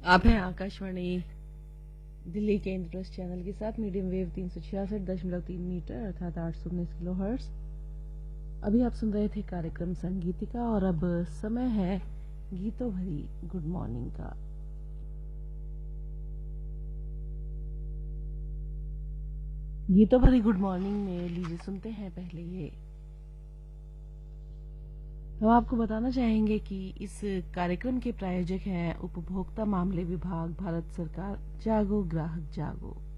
आप हैं आकाशवाणी दिल्ली के इंद्रप्रस्थ चैनल के साथ मीडियम वेव 366.3 मीटर अर्थात 819 किलोहर्ट्ज। अभी आप सुन रहे थे कार्यक्रम संगीतिका और अब समय है गीतों भरी गुड मॉर्निंग का। गीतों भरी गुड मॉर्निंग में लीजिए सुनते हैं पहले ये। हम आपको बताना चाहेंगे कि इस कार्यक्रम के प्रायोजक हैं उपभोक्ता मामले विभाग, भारत सरकार। जागो ग्राहक जागो।